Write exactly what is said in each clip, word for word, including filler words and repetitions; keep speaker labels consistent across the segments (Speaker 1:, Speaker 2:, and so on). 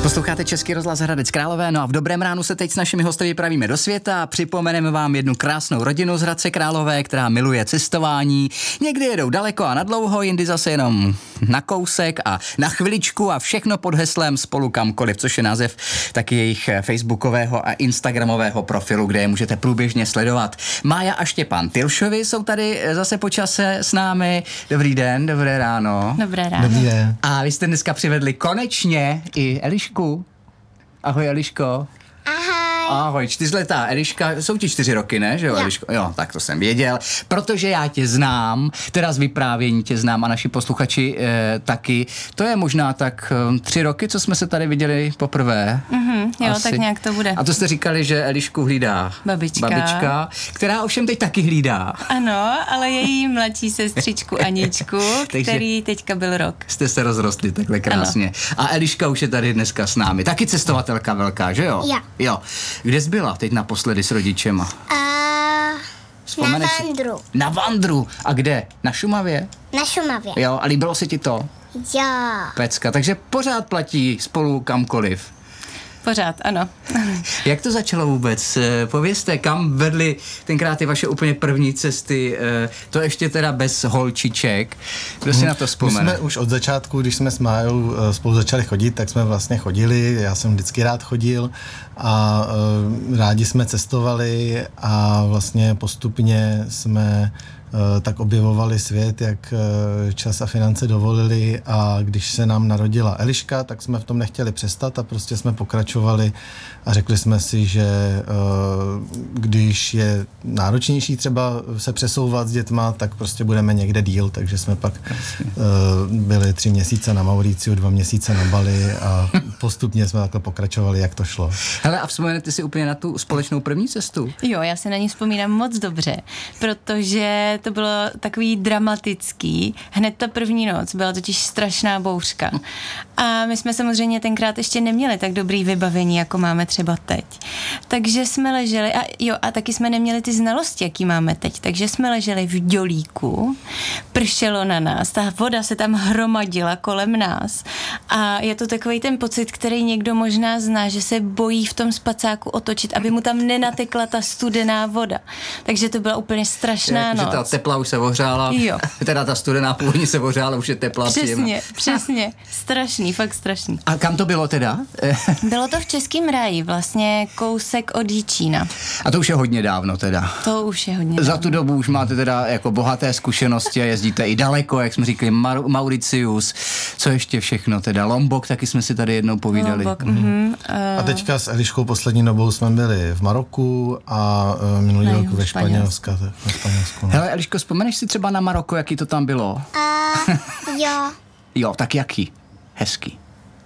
Speaker 1: Posloucháte Český rozhlas Hradec Králové, no a v Dobrém ránu se teď s našimi hosty vypravíme do světa a připomeneme vám jednu krásnou rodinu z Hradce Králové, která miluje cestování. Někdy jedou daleko a nadlouho, jindy zase jenom na kousek a na chviličku a všechno pod heslem Spolu kamkoliv, což je název taky jejich facebookového a instagramového profilu, kde je můžete průběžně sledovat. Mája a Štěpán Tilšovi jsou tady zase po čase s námi. Dobrý den, dobré ráno.
Speaker 2: Dobré ráno.
Speaker 3: Dobrý den.
Speaker 1: A vy jste dneska přivedli konečně i Elišku. Ahoj, Eliško.
Speaker 4: Ahoj.
Speaker 1: Ahoj, čtyřletá Eliška, jsou ti čtyři roky, ne, že jo,
Speaker 4: Jo.
Speaker 1: Eliško? Jo, tak to jsem věděl, protože já tě znám, teda z vyprávění tě znám a naši posluchači eh, taky. To je možná tak eh, tři roky, co jsme se tady viděli poprvé.
Speaker 2: Mhm, jo, tak nějak to bude.
Speaker 1: A to jste říkali, že Elišku hlídá
Speaker 2: Babička.
Speaker 1: babička, která ovšem teď taky hlídá.
Speaker 2: Ano, ale její mladší sestřičku Aničku,
Speaker 1: Takže-
Speaker 2: který teďka byl rok.
Speaker 1: Jste se rozrostli takhle krásně. A Eliška už je tady dneska s námi. Taky cestovatelka velká, že jo?
Speaker 4: Jo.
Speaker 1: Jo. Kde jsi byla teď naposledy s rodičema?
Speaker 4: A na
Speaker 1: Vzpomeneš si?
Speaker 4: Vandru.
Speaker 1: Na Vandru. A kde? Na Šumavě?
Speaker 4: Na Šumavě.
Speaker 1: Jo, a líbilo se ti to?
Speaker 4: Jo.
Speaker 1: Pecka, takže pořád platí Spolu kamkoliv.
Speaker 2: Pořád, ano.
Speaker 1: Jak to začalo vůbec? Eh, Povězte, kam vedly tenkrát ty vaše úplně první cesty, eh, to ještě teda bez holčiček. Kdo si na to
Speaker 3: My
Speaker 1: vzpomene?
Speaker 3: jsme už od začátku, když jsme s Májou eh, spolu začali chodit, tak jsme vlastně chodili, já jsem vždycky rád chodil a eh, rádi jsme cestovali a vlastně postupně jsme eh, tak objevovali svět, jak eh, čas a finance dovolili, a když se nám narodila Eliška, tak jsme v tom nechtěli přestat a prostě jsme pokračovali a řekli jsme si, že eh, když je náročnější třeba se přesouvat s dětma, tak prostě budeme někde díl, takže jsme pak eh, byli tři měsíce na Mauriciu, dva měsíce na Bali a postupně jsme takhle pokračovali, jak to šlo.
Speaker 1: Hele, a vzpomenete si úplně na tu společnou první cestu?
Speaker 2: Jo, já se na ní vzpomínám moc dobře, protože to bylo takový dramatický. Hned ta první noc byla totiž strašná bouřka. A my jsme samozřejmě tenkrát ještě neměli tak dobrý vybavení, jako máme třeba teď. Takže jsme leželi, a jo, a taky jsme neměli ty znalosti, jaký máme teď. Takže jsme leželi v dělíku, pršelo na nás, ta voda se tam hromadila kolem nás. A je to takový ten pocit, který někdo možná zná, že se bojí v tom spacáku otočit, aby mu tam nenatekla ta studená voda. Takže to byla úplně strašná
Speaker 1: Jak, že
Speaker 2: noc.
Speaker 1: ta teplá už se ohřála,
Speaker 2: Jo.
Speaker 1: teda ta studená původně se ohřála, už je teplá. příjemná.
Speaker 2: Přesně, přesně. Strašný, fakt strašný.
Speaker 1: A kam to bylo teda?
Speaker 2: Bylo to v Českém ráji, vlastně kousek od Jičína.
Speaker 1: A to už je hodně dávno teda.
Speaker 2: To už je hodně.
Speaker 1: Za tu dobu už máte teda jako bohaté zkušenosti a jezdíte i daleko, jak jsme říkali, Mar- Mauricius, co ještě všechno teda, Lombok, taky jsme si tady jednou povídali.
Speaker 2: Lombok, mhm.
Speaker 3: A teďka s Eliškou poslední dobou jsme byli v Maroku a uh, minulý
Speaker 2: Na
Speaker 3: rok
Speaker 2: jihu
Speaker 3: ve
Speaker 2: Španělska.
Speaker 3: Španělsku. Ve Španělsku no.
Speaker 1: Hele, Eliško, vzpomeneš si třeba na Maroko, jaký to tam bylo?
Speaker 4: A jo.
Speaker 1: Jo, tak jaký? Hezký.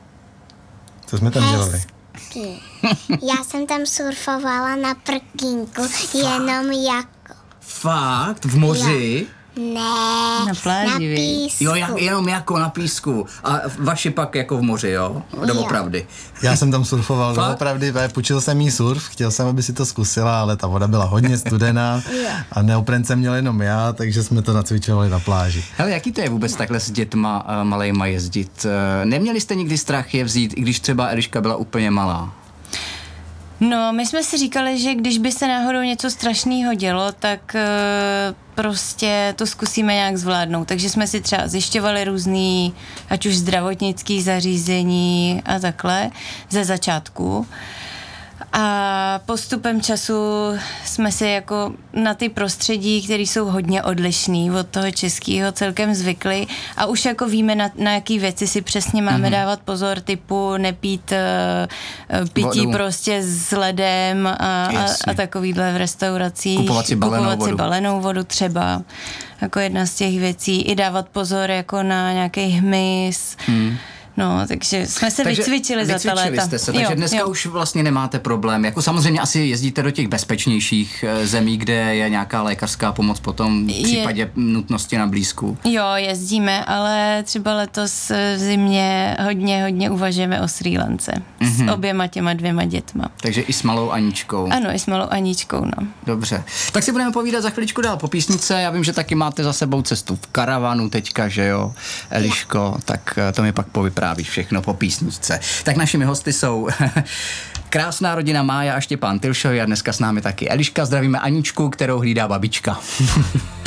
Speaker 3: Co jsme tam dělali?
Speaker 4: Hezky. Já jsem tam surfovala na prkínku, jenom jako.
Speaker 1: Fakt? V moři?
Speaker 4: Ne,
Speaker 2: Na pláži,
Speaker 4: na
Speaker 2: viď?
Speaker 4: písku.
Speaker 1: Jo, jak, jenom jako na písku. A vaši pak jako v moři, jo? Doopravdy.
Speaker 3: Já jsem tam surfoval,
Speaker 1: Fakt?
Speaker 3: doopravdy, půjčil jsem jí surf, chtěl jsem, aby si to zkusila, ale ta voda byla hodně studená a neopren jsem měl jenom já, takže jsme to nacvičovali na pláži.
Speaker 1: Hele, jaký to je vůbec takhle s dětma uh, malejma jezdit? Uh, neměli jste nikdy strach je vzít, i když třeba Eliška byla úplně malá?
Speaker 2: No, my jsme si říkali, že když by se náhodou něco strašného dělo, tak e, prostě to zkusíme nějak zvládnout. Takže jsme si třeba zjišťovali různý, ať už zdravotnický zařízení a takhle, ze začátku. A postupem času jsme si jako na ty prostředí, které jsou hodně odlišný od toho českého, celkem zvykli a už jako víme, na, na jaký věci si přesně máme mm-hmm. dávat pozor, typu nepít uh, pití
Speaker 1: Vodu.
Speaker 2: prostě s ledem a, a, a takovýhle v restauracích.
Speaker 1: Kupovat si balenou
Speaker 2: Kupovat
Speaker 1: vodu.
Speaker 2: si balenou vodu třeba, jako jedna z těch věcí. I dávat pozor jako na nějaký hmyz. Hmm. No, takže jsme se
Speaker 1: takže
Speaker 2: vycvičili za ta léta.
Speaker 1: Jste se, takže
Speaker 2: jo,
Speaker 1: dneska
Speaker 2: jo.
Speaker 1: už vlastně nemáte problém. Jako samozřejmě asi jezdíte do těch bezpečnějších eh, zemí, kde je nějaká lékařská pomoc potom v případě je... nutnosti na blízku.
Speaker 2: Jo, jezdíme, ale třeba letos v zimě hodně, hodně uvažujeme o Srí Lance. Mm-hmm. S oběma těma dvěma dětma.
Speaker 1: Takže i s malou Aničkou.
Speaker 2: Ano, i s malou Aničkou, no.
Speaker 1: Dobře. Tak si budeme povídat za chviličku dál po písnice. Já vím, že taky máte za sebou cestu v karavanu teďka, že jo, Eliško, tak to mi pak povyprávíte. vyprávíš všechno po písničce. Tak našimi hosty jsou krásná rodina Mája a Štěpán Tilšovi a dneska s námi taky Eliška. Zdravíme Aničku, kterou hlídá babička.